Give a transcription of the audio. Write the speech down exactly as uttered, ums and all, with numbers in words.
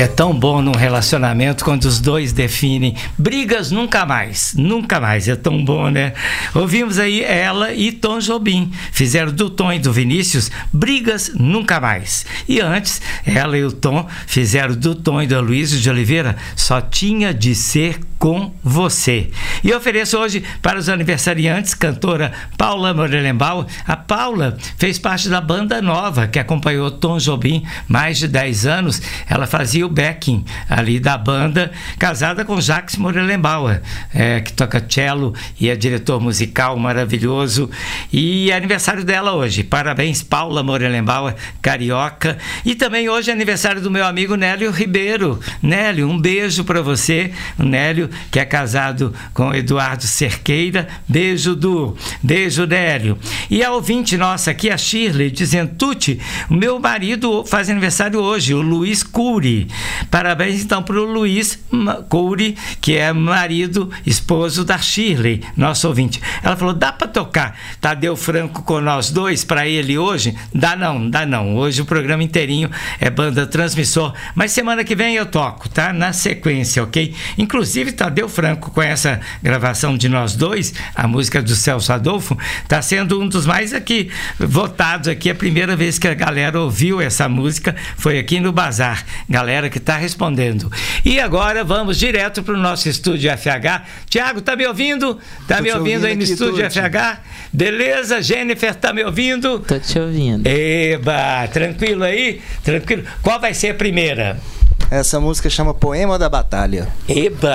É tão bom num relacionamento quando os dois definem brigas nunca mais, nunca mais, é tão bom, né? Ouvimos aí ela e Tom Jobim, fizeram do Tom e do Vinícius brigas nunca mais. E antes, ela e o Tom fizeram do Tom e do Aloysio de Oliveira Só Tinha de Ser Com Você. E eu ofereço hoje para os aniversariantes cantora Paula Morelenbaum. A Paula fez parte da banda nova que acompanhou Tom Jobim mais de dez anos. Ela fazia o backing ali da banda, casada com Jacques Morelenbaum, é, que toca cello e é diretor musical maravilhoso. E é aniversário dela hoje. Parabéns, Paula Morelenbaum, carioca. E também hoje é aniversário do meu amigo Nélio Ribeiro. Nélio, um beijo para você. O Nélio, que é casado com Eduardo Cerqueira. Beijo, Du. Beijo, Nélio. E a ouvinte nossa aqui, a Shirley, dizendo: Tuti, o meu marido faz aniversário hoje, o Luiz Cury. Parabéns então para o Luiz Cury, que é marido, esposo da Shirley, nosso ouvinte. Ela falou: dá para tocar Tadeu Franco com nós dois para ele hoje? Dá não, dá não. Hoje o programa inteirinho é banda transmissor, mas semana que vem eu toco, tá? Na sequência, ok? Inclusive Tadeu Franco, com essa gravação de nós dois, a música do Celso Adolfo, tá sendo um dos mais aqui votados aqui. A primeira vez que a galera ouviu essa música foi aqui no Bazar. Galera que tá respondendo. E agora vamos direto para o nosso estúdio F H. Tiago, tá me ouvindo? Tá Tô me ouvindo, ouvindo aí no estúdio F H? Beleza? Jennifer, tá me ouvindo? Tô te ouvindo. Eba, tranquilo aí? Tranquilo. Qual vai ser a primeira? Essa música chama Poema da Batalha. Eba!